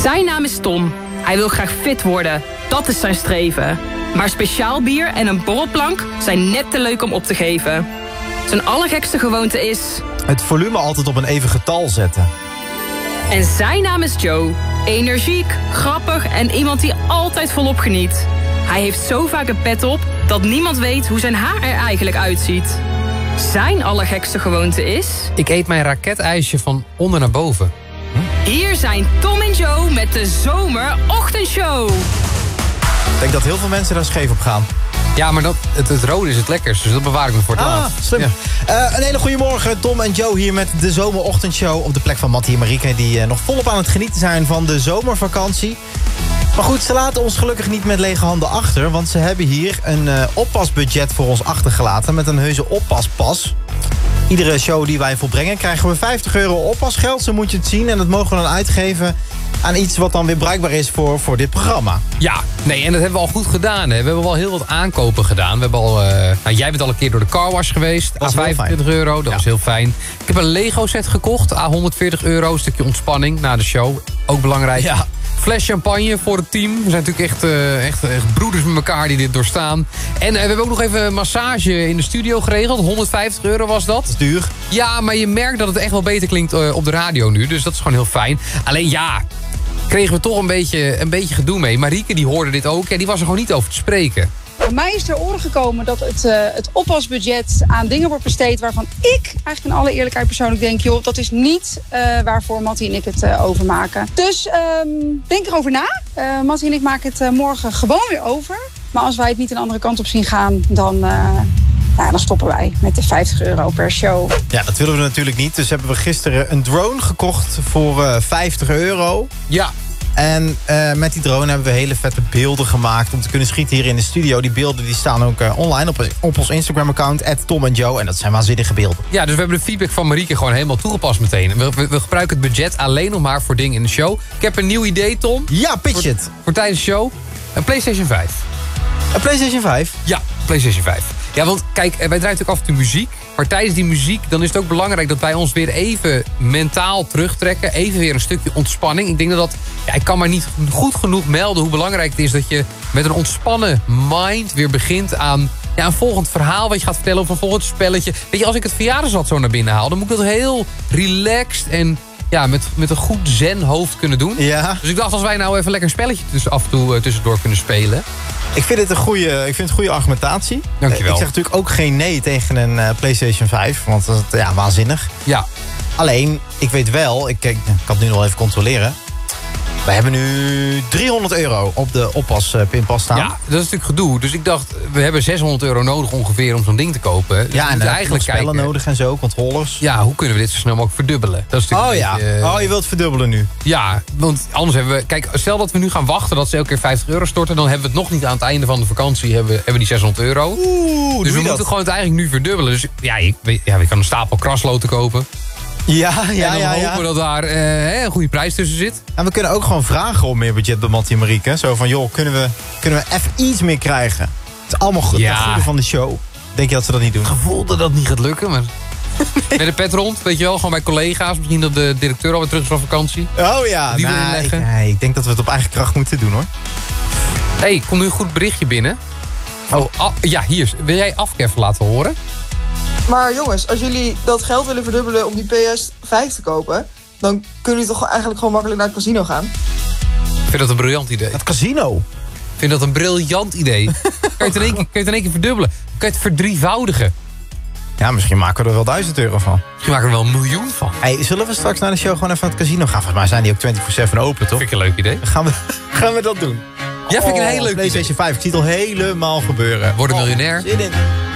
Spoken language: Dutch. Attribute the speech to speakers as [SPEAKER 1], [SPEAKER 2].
[SPEAKER 1] Zijn naam is Tom. Hij wil graag fit worden. Dat is zijn streven. Maar speciaal bier en een borrelplank zijn net te leuk om op te geven. Zijn allergekste gewoonte is...
[SPEAKER 2] het volume altijd op een even getal zetten.
[SPEAKER 1] En zijn naam is Joe. Energiek, grappig en iemand die altijd volop geniet. Hij heeft zo vaak een pet op dat niemand weet hoe zijn haar er eigenlijk uitziet. Zijn allergekste gewoonte is...
[SPEAKER 3] ik eet mijn raketijsje van onder naar boven.
[SPEAKER 1] Hier zijn Tom en Joe met de Zomerochtendshow.
[SPEAKER 2] Ik denk dat heel veel mensen daar scheef op gaan.
[SPEAKER 3] Ja, maar het rode is het lekkerst, dus dat bewaar ik me voor het laatst.
[SPEAKER 2] Slim. Ja. Een hele goede morgen. Tom en Joe hier met de Zomerochtendshow... op de plek van Mattie en Marieke... die nog volop aan het genieten zijn van de zomervakantie. Maar goed, ze laten ons gelukkig niet met lege handen achter... want ze hebben hier een oppasbudget voor ons achtergelaten... met een heuse oppaspas. Iedere show die wij volbrengen krijgen we €50 oppasgeld. Zo moet je het zien en dat mogen we dan uitgeven... aan iets wat dan weer bruikbaar is voor dit programma.
[SPEAKER 3] Ja, nee, en dat hebben we al goed gedaan. Hè. We hebben wel heel wat aankopen gedaan. We hebben al, jij bent al een keer door de carwash geweest.
[SPEAKER 2] Dat was
[SPEAKER 3] €25, dat was heel fijn. Ik heb een Lego set gekocht, €140. Een stukje ontspanning na de show. Ook belangrijk.
[SPEAKER 2] Ja.
[SPEAKER 3] Fles champagne voor het team. We zijn natuurlijk echt broeders met elkaar die dit doorstaan. En we hebben ook nog even een massage in de studio geregeld. €150 was dat.
[SPEAKER 2] Dat is duur.
[SPEAKER 3] Ja, maar je merkt dat het echt wel beter klinkt op de radio nu. Dus dat is gewoon heel fijn. Alleen ja, kregen we toch een beetje gedoe mee. Marieke die hoorde dit ook en die was er gewoon niet over te spreken.
[SPEAKER 4] Bij mij is ter oren gekomen dat het oppasbudget aan dingen wordt besteed... waarvan ik eigenlijk in alle eerlijkheid persoonlijk denk... joh, dat is niet waarvoor Mattie en ik het overmaken. Dus denk erover na. Mattie en ik maken het morgen gewoon weer over. Maar als wij het niet een andere kant op zien gaan... dan stoppen wij met de €50 per show.
[SPEAKER 2] Ja, dat willen we natuurlijk niet. Dus hebben we gisteren een drone gekocht voor €50.
[SPEAKER 3] Ja.
[SPEAKER 2] En met die drone hebben we hele vette beelden gemaakt... om te kunnen schieten hier in de studio. Die beelden die staan ook online op ons Instagram-account... @TomandJoe. En dat zijn waanzinnige beelden.
[SPEAKER 3] Ja, dus we hebben de feedback van Marieke gewoon helemaal toegepast meteen. We gebruiken het budget alleen nog maar voor dingen in de show. Ik heb een nieuw idee, Tom.
[SPEAKER 2] Ja, pitch it.
[SPEAKER 3] Voor tijdens de show. Een PlayStation 5.
[SPEAKER 2] Een PlayStation 5?
[SPEAKER 3] Ja, PlayStation 5. Ja, want kijk, wij draaien natuurlijk af en toe muziek. Maar tijdens die muziek, dan is het ook belangrijk dat wij ons weer even mentaal terugtrekken. Even weer een stukje ontspanning. Ik denk dat ik kan maar niet goed genoeg melden hoe belangrijk het is dat je met een ontspannen mind weer begint aan een volgend verhaal wat je gaat vertellen of een volgend spelletje. Weet je, als ik het verjaardagsrad zo naar binnen haal, dan moet ik dat heel relaxed en met een goed zen hoofd kunnen doen.
[SPEAKER 2] Ja.
[SPEAKER 3] Dus ik dacht, als wij nou even lekker een spelletje af en toe tussendoor kunnen spelen.
[SPEAKER 2] Ik vind het een goede argumentatie.
[SPEAKER 3] Dankjewel.
[SPEAKER 2] Ik zeg natuurlijk ook geen nee tegen een PlayStation 5. Want dat is waanzinnig.
[SPEAKER 3] Ja.
[SPEAKER 2] Alleen, ik weet wel, ik kan het nu nog even controleren. We hebben nu €300 op de pinpas staan.
[SPEAKER 3] Ja, dat is natuurlijk gedoe. Dus ik dacht, we hebben €600 nodig ongeveer om zo'n ding te kopen. Dus
[SPEAKER 2] ja, en dan eigenlijk spellen
[SPEAKER 3] kijken,
[SPEAKER 2] nodig en zo, controllers.
[SPEAKER 3] Ja, hoe kunnen we dit zo snel mogelijk verdubbelen? Dat is
[SPEAKER 2] Oh, je wilt verdubbelen nu?
[SPEAKER 3] Ja, want anders hebben we... Kijk, stel dat we nu gaan wachten dat ze elke keer €50 storten... dan hebben we het nog niet aan het einde van de vakantie hebben we die €600. Dus we moeten gewoon het eigenlijk nu verdubbelen. Dus je kan een stapel krasloten kopen.
[SPEAKER 2] Ja.
[SPEAKER 3] En dan hopen we dat daar een goede prijs tussen zit.
[SPEAKER 2] En we kunnen ook gewoon vragen om meer budget bij Mattie en Marieke. Zo van, joh, kunnen we even iets meer krijgen? Het is allemaal goed, het goede van de show. Denk je dat ze dat niet doen?
[SPEAKER 3] Het gevoel dat dat niet gaat lukken, maar... Met de pet rond, weet je wel, gewoon bij collega's. Misschien dat de directeur alweer terug is van vakantie.
[SPEAKER 2] Oh ja, nee, ik denk dat we het op eigen kracht moeten doen, hoor.
[SPEAKER 3] Hey, komt nu een goed berichtje binnen. Hier. Wil jij Afkef laten horen?
[SPEAKER 5] Maar jongens, als jullie dat geld willen verdubbelen om die PS5 te kopen... dan kunnen jullie toch eigenlijk gewoon makkelijk naar het casino gaan?
[SPEAKER 3] Ik vind dat een briljant idee.
[SPEAKER 2] Het casino?
[SPEAKER 3] Ik vind dat een briljant idee. Kan je het in één keer verdubbelen? Kan je het verdrievoudigen?
[SPEAKER 2] Ja, misschien maken we er wel €1000 van.
[SPEAKER 3] Misschien maken we er wel $1 miljoen van.
[SPEAKER 2] Hey, zullen we straks naar de show gewoon even naar het casino gaan? Volgens mij zijn die ook 24/7 open, toch?
[SPEAKER 3] Vind ik een leuk idee.
[SPEAKER 2] Gaan we dat doen?
[SPEAKER 3] Ja, vind ik een heel leuk idee.
[SPEAKER 2] PlayStation 5, ik zie het al helemaal gebeuren.
[SPEAKER 3] Word een miljonair.
[SPEAKER 2] Zin in.